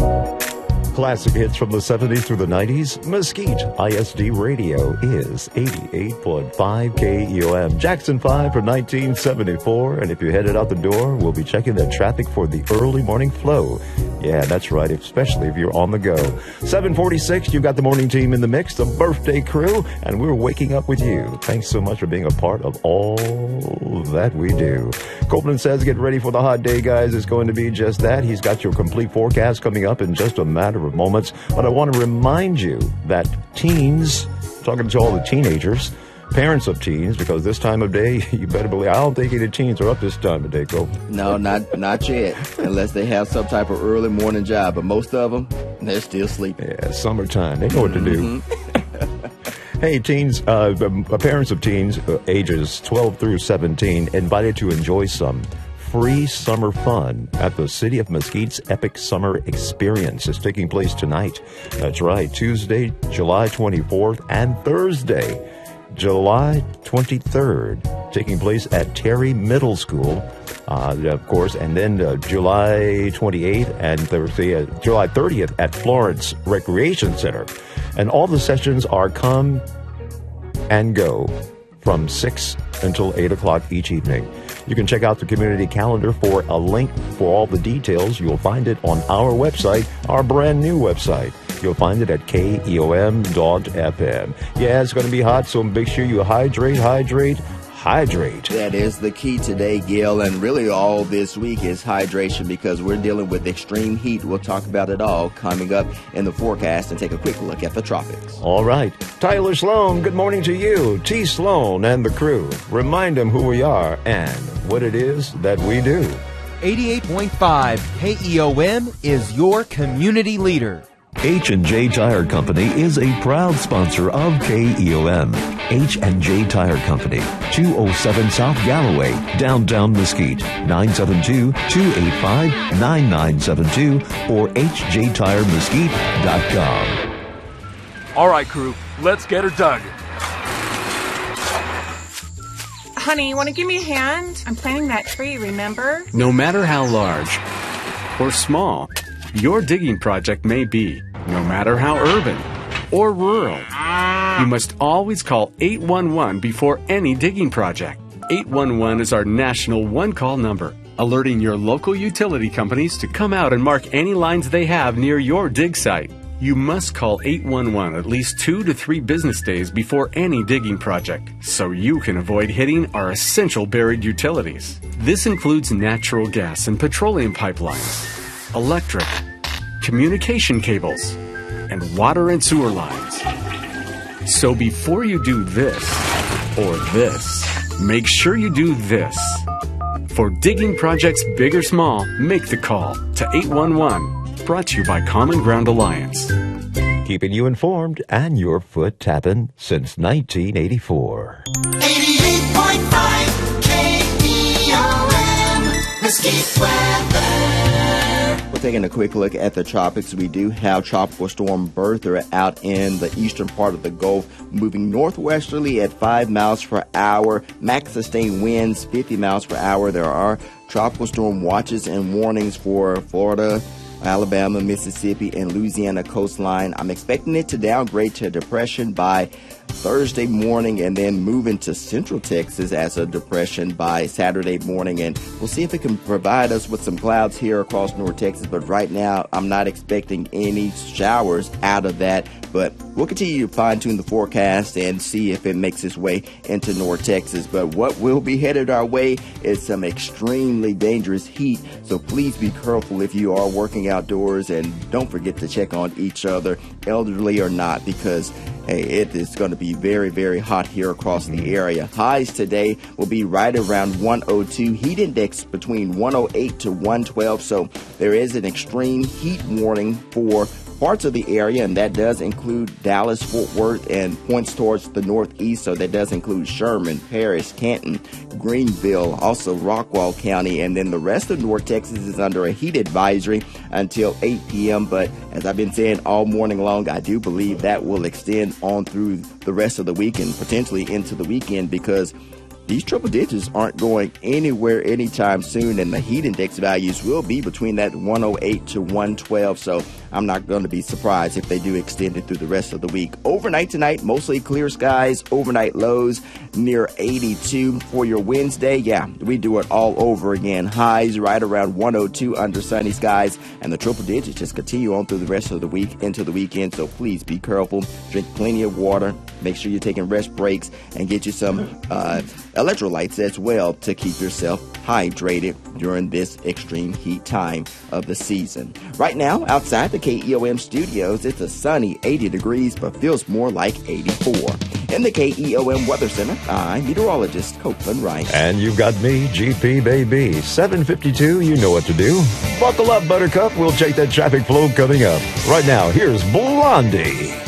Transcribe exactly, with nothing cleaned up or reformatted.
Classic hits from the seventies through the nineties. Mesquite I S D Radio is eighty-eight point five K E O M. Jackson five from nineteen seventy-four. And if you're headed out the door, we'll be checking the traffic for the early morning flow. Yeah, that's right, especially if you're on the go. seven forty-six, you've got the morning team in the mix, the birthday crew, and we're waking up with you. Thanks so much for being a part of all that we do. Copeland says, get ready for the hot day, guys. It's going to be just that. He's got your complete forecast coming up in just a matter of moments. But I want to remind you that teens, talking to all the teenagers, parents of teens, because this time of day, you better believe, I don't think any teens are up this time of day, Copeland. No, not not yet, unless they have some type of early morning job. But most of them, they're still sleeping. Yeah, summertime. They know what to do. Mm-hmm. Hey, teens, uh, parents of teens, uh, ages twelve through seventeen, invited to enjoy some free summer fun at the City of Mesquite's Epic Summer Experience. It's taking place tonight. That's right, Tuesday, July twenty-fourth, and Thursday, July twenty-third, taking place at Terry Middle School, uh, of course, and then uh, July twenty-eighth and Thursday, uh, July thirtieth at Florence Recreation Center. And all the sessions are come and go from six until eight o'clock each evening. You can check out the community calendar for a link for all the details. You'll find it on our website, our brand new website. You'll find it at K E O M dot F M. Yeah, it's going to be hot, so make sure you hydrate, hydrate, hydrate. That is the key today, Gil, and really all this week is hydration because we're dealing with extreme heat. We'll talk about it all coming up in the forecast and take a quick look at the tropics. All right. Tyler Sloan, good morning to you. T. Sloan and the crew. Remind them who we are and what it is that we do. eighty-eight point five K E O M is your community leader. H and J Tire Company is a proud sponsor of K E O M. H and J Tire Company, two oh seven South Galloway, downtown Mesquite, nine seven two, two eight five, nine nine seven two or h j tire mesquite dot com. All right, crew, let's get her dug. Honey, you want to give me a hand? I'm planting that tree, remember? No matter how large or small your digging project may be, no matter how urban or rural, you must always call eight one one before any digging project. eight one one is our national one-call number, alerting your local utility companies to come out and mark any lines they have near your dig site. You must call eight one one at least two to three business days before any digging project, so you can avoid hitting our essential buried utilities. This includes natural gas and petroleum pipelines, electric, communication cables, and water and sewer lines. So before you do this or this, make sure you do this. For digging projects big or small, make the call to eight one one. Brought to you by Common Ground Alliance. Keeping you informed and your foot tapping since nineteen eighty-four. eighty-eight point five K E O M, Mesquite weather. We're taking a quick look at the tropics. We do have Tropical Storm Bertha out in the eastern part of the Gulf, moving northwesterly at five miles per hour. Max sustained winds fifty miles per hour. There are tropical storm watches and warnings for Florida, Alabama, Mississippi, and Louisiana coastline. I'm expecting it to downgrade to a depression by Thursday morning and then move into central Texas as a depression by Saturday morning. And we'll see if it can provide us with some clouds here across North Texas. But right now, I'm not expecting any showers out of that. But we'll continue to fine-tune the forecast and see if it makes its way into North Texas. But what will be headed our way is some extremely dangerous heat. So please be careful if you are working outdoors. And don't forget to check on each other, elderly or not, because hey, it is going to be very, very hot here across the area. Highs today will be right around one oh two. Heat index between one oh eight to one twelve. So there is an extreme heat warning for parts of the area, and that does include Dallas, Fort Worth, and points towards the northeast. So that does include Sherman, Paris, Canton, Greenville, also Rockwall County, and then the rest of North Texas is under a heat advisory until eight p.m. But as I've been saying all morning long, I do believe that will extend on through the rest of the week and potentially into the weekend, because these triple digits aren't going anywhere anytime soon, and the heat index values will be between that one oh eight to one twelve, so I'm not going to be surprised if they do extend it through the rest of the week. Overnight tonight, mostly clear skies, overnight lows near eighty-two. For your Wednesday, yeah, we do it all over again. Highs right around one oh two under sunny skies, and the triple digits just continue on through the rest of the week into the weekend, so please be careful. Drink plenty of water. Make sure you're taking rest breaks and get you some uh, electrolytes as well to keep yourself hydrated during this extreme heat time of the season. Right now, outside the K E O M studios, it's a sunny eighty degrees, but feels more like eighty-four. In the K E O M Weather Center, I'm meteorologist Copeland Wright. And you've got me, G P Baby. seven fifty-two, you know what to do. Buckle up, Buttercup. We'll check that traffic flow coming up. Right now, here's Blondie.